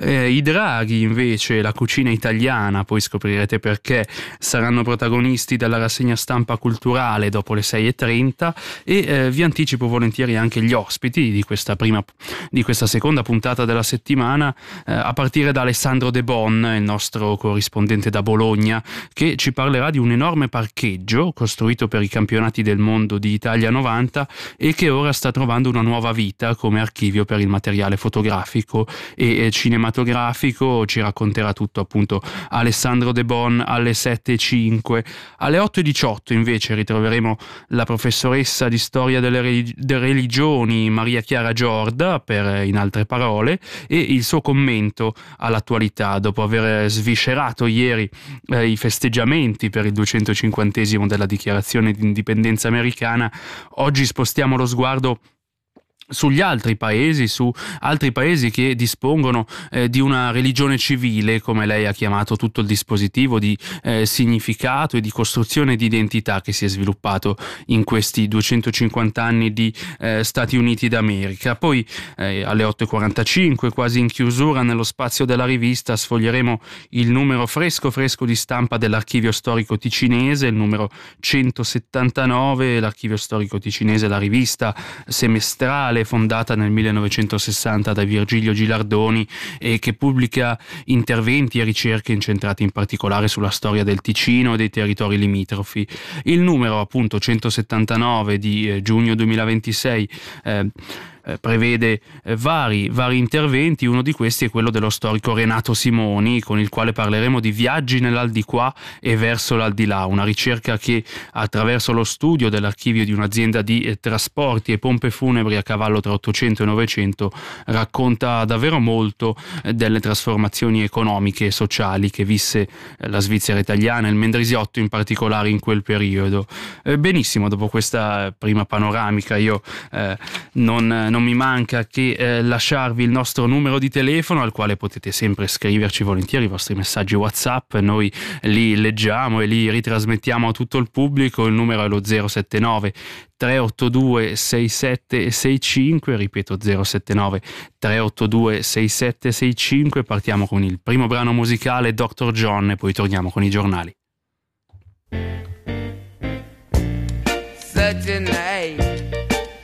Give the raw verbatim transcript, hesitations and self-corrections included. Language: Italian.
Eh, I draghi invece, la cucina italiana, poi scoprirete perché, saranno protagonisti della rassegna stampa culturale dopo le sei e trenta e eh, vi anticipo volentieri anche gli ospiti di questa prima di questa seconda puntata della settimana, eh, a partire da Alessandro De Bon, il nostro corrispondente da Bologna, che ci parlerà di un enorme parcheggio costruito per i campionati del mondo di Italia novanta e che ora sta trovando una nuova vita come archivio per il materiale fotografico e eh, cinematografico. Ci racconterà tutto appunto Alessandro De Bon alle sette e cinque. Alle otto e diciotto invece ritroveremo la professoressa di storia delle, relig- delle religioni Maria Chiara Giorda, per In altre parole, e il suo commento all'attualità dopo aver sviscerato ieri eh, i festeggiamenti per il duecentocinquantesimo della dichiarazione di indipendenza americana. Oggi spostiamo lo sguardo sugli altri paesi, su altri paesi che dispongono eh, di una religione civile, come lei ha chiamato tutto il dispositivo di eh, significato e di costruzione di identità che si è sviluppato in questi duecentocinquanta anni di eh, Stati Uniti d'America. Poi eh, alle otto e quarantacinque, quasi in chiusura nello spazio della rivista, sfoglieremo il numero fresco fresco di stampa dell'Archivio Storico Ticinese, il numero centosettantanove. L'Archivio Storico Ticinese, la rivista semestrale fondata nel millenovecentosessanta da Virgilio Gilardoni e che pubblica interventi e ricerche incentrati in particolare sulla storia del Ticino e dei territori limitrofi. Il numero appunto centosettantanove di eh, giugno duemilaventisei eh, Eh, prevede eh, vari, vari interventi. Uno di questi è quello dello storico Renato Simoni, con il quale parleremo di viaggi nell'aldilà e verso l'aldilà, una ricerca che attraverso lo studio dell'archivio di un'azienda di eh, trasporti e pompe funebri a cavallo tra ottocento e novecento racconta davvero molto eh, delle trasformazioni economiche e sociali che visse eh, la Svizzera italiana, il Mendrisiotto in particolare in quel periodo. Eh, benissimo, dopo questa prima panoramica io eh, non non mi manca che eh, lasciarvi il nostro numero di telefono, al quale potete sempre scriverci volentieri i vostri messaggi WhatsApp, noi li leggiamo e li ritrasmettiamo a tutto il pubblico. Il numero è lo zero sette nove tre otto due sei sette sei cinque, ripeto zero sette nove tre otto due sei sette sei cinque. Partiamo con il primo brano musicale, doctor John, e poi torniamo con i giornali.